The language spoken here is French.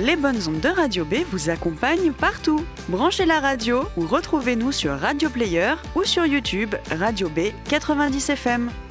Les bonnes ondes de Radio B vous accompagnent partout. Branchez la radio ou retrouvez-nous sur Radio Player ou sur YouTube Radio B 90 FM.